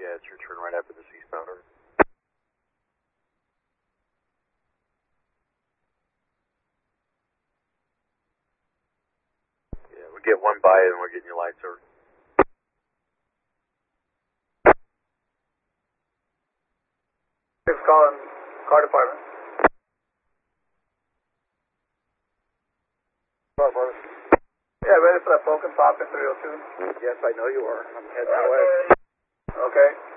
Yeah, it's your turn right after this eastbounder. Yeah, we get one by and we're getting your lights, sir. Six calling car department. Yeah, ready for that broken pop in 302. Yes, I know you are. I'm heading that way. Okay.